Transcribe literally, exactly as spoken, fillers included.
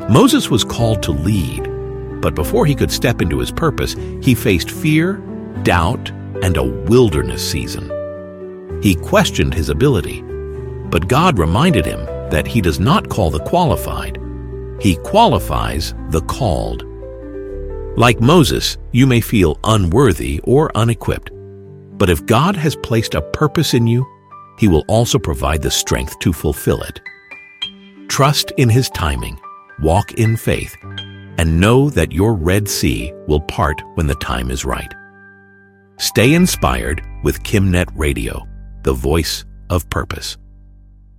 Moses was called to lead, but before he could step into his purpose, he faced fear, doubt, and a wilderness season. He questioned his ability, but God reminded him that he does not call the qualified. He qualifies the called. Like Moses, you may feel unworthy or unequipped, but if God has placed a purpose in you, He will also provide the strength to fulfill it. Trust in His timing, walk in faith, and know that your Red Sea will part when the time is right. Stay inspired with KimNet Radio, the voice of purpose.